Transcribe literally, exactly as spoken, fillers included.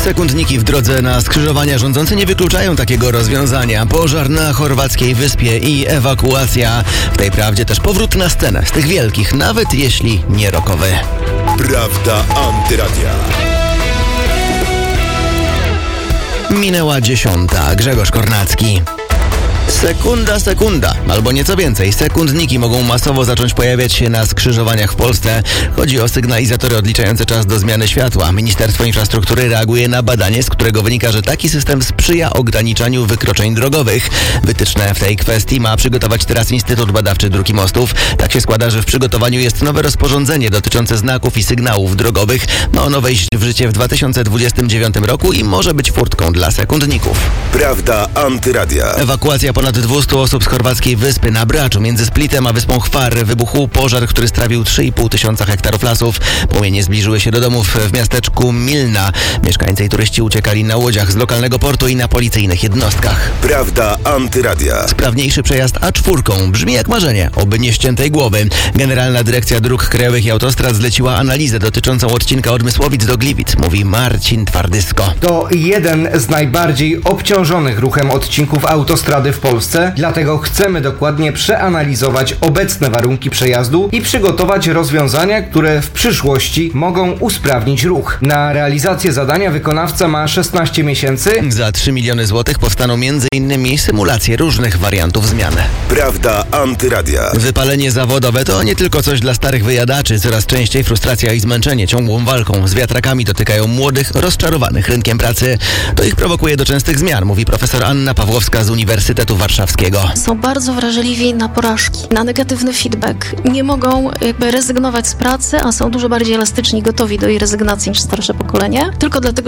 Sekundniki w drodze na skrzyżowania rządzący nie wykluczają takiego rozwiązania. Pożar na chorwackiej wyspie i ewakuacja. W tej prawdzie też powrót na scenę z tych wielkich, nawet jeśli nie rockowy. Prawda Antyradia. Minęła dziesiąta. Grzegorz Kornacki. Sekunda, sekunda, albo nieco więcej. Sekundniki mogą masowo zacząć pojawiać się na skrzyżowaniach w Polsce. Chodzi o sygnalizatory odliczające czas do zmiany światła. Ministerstwo Infrastruktury reaguje na badanie, z którego wynika, że taki system sprzyja ograniczaniu wykroczeń drogowych. Wytyczne w tej kwestii ma przygotować teraz Instytut Badawczy Dróg i Mostów. Tak się składa, że w przygotowaniu jest nowe rozporządzenie dotyczące znaków i sygnałów drogowych. Ma ono wejść w życie w dwa tysiące dwudziestym dziewiątym roku i może być furtką dla sekundników. Prawda Antyradia. Ewakuacja ponad dwieście osób z chorwackiej wyspy. Na Braczu między Splitem a wyspą Hvar wybuchł pożar, który strawił trzy i pół tysiąca hektarów lasów. Płomienie zbliżyły się do domów w miasteczku Milna. Mieszkańcy i turyści uciekali na łodziach z lokalnego portu i na policyjnych jednostkach. Prawda Antyradia. Sprawniejszy przejazd A cztery brzmi jak marzenie, oby nie ściętej głowy. Generalna Dyrekcja Dróg Krajowych i Autostrad zleciła analizę dotyczącą odcinka od Mysłowic do Gliwic, mówi Marcin Twardysko. To jeden z najbardziej obciążonych ruchem odcinków autostrady w Polsce, dlatego chcemy dokładnie przeanalizować obecne warunki przejazdu i przygotować rozwiązania, które w przyszłości mogą usprawnić ruch. Na realizację zadania wykonawca ma szesnaście miesięcy. Za trzy miliony złotych powstaną między innymi symulacje różnych wariantów zmian. Prawda Antyradia. Wypalenie zawodowe to nie tylko coś dla starych wyjadaczy. Coraz częściej frustracja i zmęczenie ciągłą walką z wiatrakami dotykają młodych, rozczarowanych rynkiem pracy. To ich prowokuje do częstych zmian, mówi profesor Anna Pawłowska z Uniwersytetu Warszawskiego. Są bardzo wrażliwi na porażki, na negatywny feedback. Nie mogą jakby rezygnować z pracy, a są dużo bardziej elastyczni, gotowi do jej rezygnacji niż starsze pokolenie. Tylko dlatego,